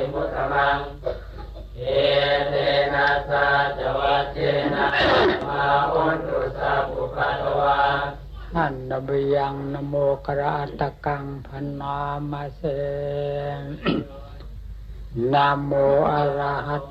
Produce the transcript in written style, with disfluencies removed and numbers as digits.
มุตตมังเอเตนะสาจวัชเชนะมาอุนตุสัพพุปัตวาอันนบยังนโมกราตกังพนามเสนะโมอะระหะโต